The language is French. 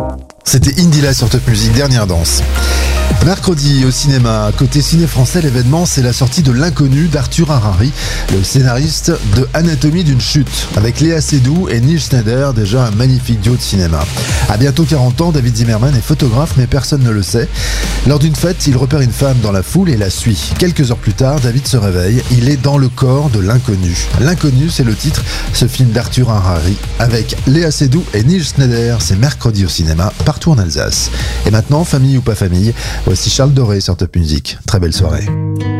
C'était Indila sur Top Music, dernière danse. Mercredi au cinéma, côté ciné français, l'événement c'est la sortie de L'Inconnu d'Arthur Harari, le scénariste de Anatomie d'une chute, avec Léa Seydoux et Neil Schneider, déjà un magnifique duo de cinéma. À bientôt 40 ans, David Zimmerman est photographe mais personne ne le sait. Lors d'une fête, il repère une femme dans la foule et la suit. Quelques heures plus tard, David se réveille, il est dans le corps de l'inconnu. L'Inconnu, c'est le titre, ce film d'Arthur Harari, avec Léa Seydoux et Neil Schneider, c'est mercredi au cinéma, partout en Alsace. Et maintenant, famille ou pas famille, voici Charles Doré sur Top Music. Très belle soirée.